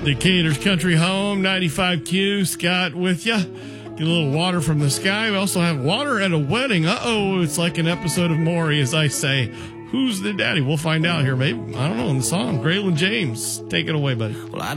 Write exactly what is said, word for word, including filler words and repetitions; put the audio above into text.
Decatur's Country Home, ninety-five Q. Scott with you. Get a little water from the sky. We also have water at a wedding. Uh-oh, it's like an episode of Maury, as I say. Who's the daddy? We'll find out here, maybe. I don't know, in the song. Graylin James. Take it away, buddy. Well, I